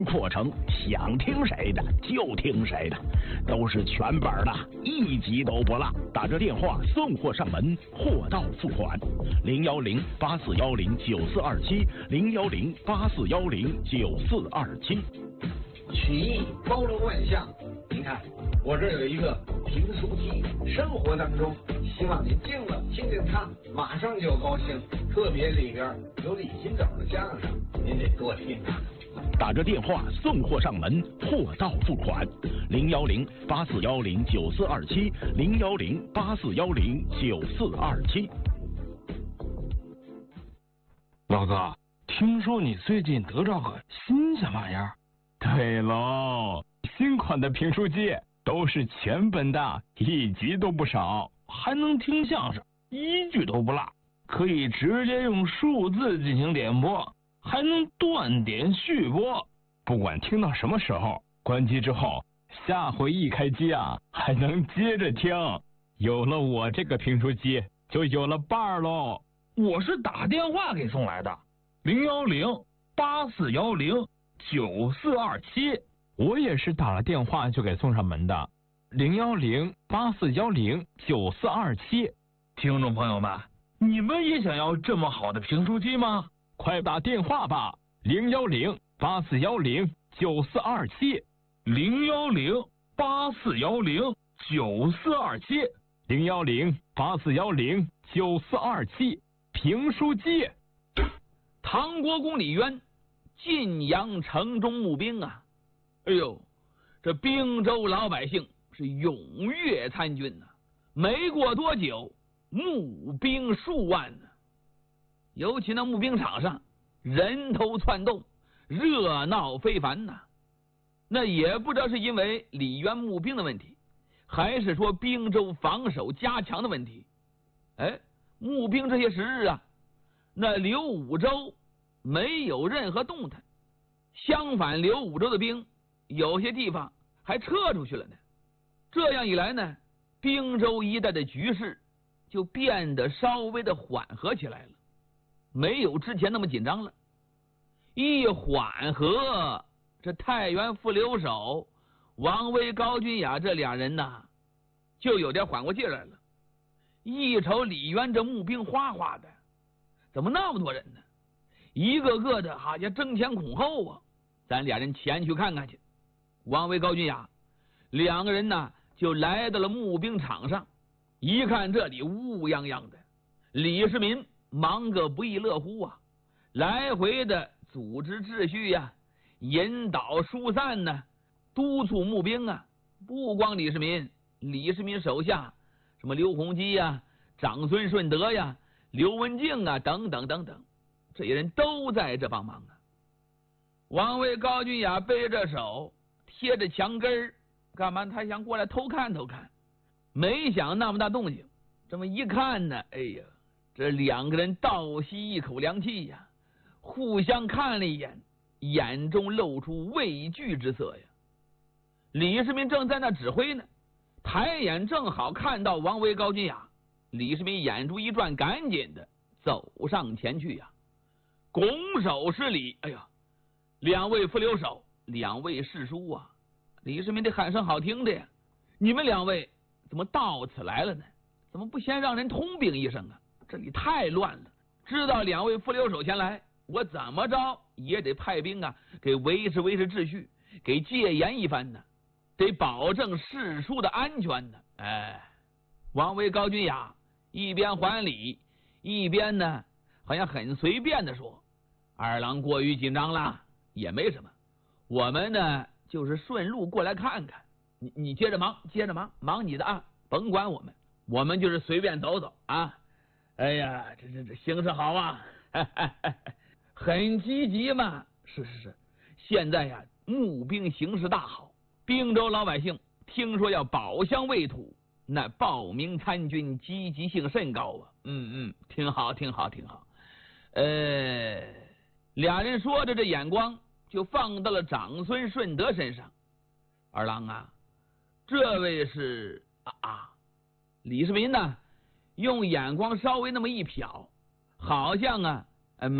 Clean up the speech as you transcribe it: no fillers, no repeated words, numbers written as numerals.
过程想听谁的就听谁的，都是全本的，一集都不落。打着电话送货上门，货到付款。010-8410-9427，010-8410-9427。 曲艺包罗万象，您看我这有一个评书机，生活当中希望您听了听听它，马上就高兴。特别里边有李金斗的相声，您得多听啊。 打着电话送货上门，货到付款。010-8410-9427，010-8410-9427。 老哥，听说你最近得着个新鲜玩意儿？ 对喽，新款的评书机都是全本的，一集都不少， 还能听相声，一句都不落，可以直接用数字进行点播，还能断点续播， 不管听到什么时候，关机之后，下回一开机啊，还能接着听。有了我这个评书机，就有了伴儿喽。 我是打电话给送来的，010-8410-9427。 我也是打了电话就给送上门的，010-8410-9427。 听众朋友们，你们也想要这么好的评书机吗？ 快打电话吧，010-8410-9427， 010-8410-9427， 010-8410-9427。评书机。 唐国公李渊晋阳城中募兵啊，哎呦，这滨州老百姓是踊跃参军呐，没过多久，募兵数万呢。尤其那募兵场上人头窜动，热闹非凡呐。那也不知道是因为李渊募兵的问题，还是说滨州防守加强的问题。募兵这些时日啊，那刘武周没有任何动弹，相反，刘武周的兵有些地方还撤出去了呢。这样一来呢，滨州一带的局势就变得稍微的缓和起来了，没有之前那么紧张了。一缓和，这太原副留守王威、高君雅这俩人呐，就有点缓过劲来了。一瞅李渊这募兵哗哗的，怎么那么多人呢？一个个的好像争前恐后啊！咱俩人前去看看去。王维、高君雅两个人呢，就来到了募兵场上。一看这里乌泱泱的，李世民忙个不亦乐乎啊，来回的组织秩序呀，引导疏散呢，督促募兵啊。不光李世民，李世民手下什么刘洪基呀、长孙顺德呀、刘文静啊等等等等，这些人都在这帮忙啊。王维、高君雅背着手贴着墙根干嘛？他想过来偷看偷看，没想那么大动静。这么一看呢，哎呀，这两个人倒吸一口凉气呀，互相看了一眼，眼中露出畏惧之色呀。李世民正在那指挥呢，抬眼正好看到王维、高君雅，李世民眼珠一转，赶紧的走上前去呀，拱手施礼。哎呀，两位副留守，两位士叔啊，李世民得喊声好听的呀，你们两位怎么到此来了呢？怎么不先让人通禀一声啊？这里太乱了，知道两位副留守前来，我怎么着也得派兵啊，给维持秩序，给戒严一番呢，得保证士叔的安全呢。王维、高君雅一边还礼，一边呢好像很随便的说：“二郎过于紧张了，也没什么，我们呢就是顺路过来看看，你接着忙，忙你的啊，甭管我们就是随便走走啊。哎呀，这形势好啊，很积极嘛。是，现在呀，募兵形势大好，滨州老百姓听说要保乡卫土，那报名参军积极性甚高啊。挺好。俩人说着，这眼光就放到了长孙顺德身上。二郎啊，这位是李世民呢，用眼光稍微那么一瞟，好像啊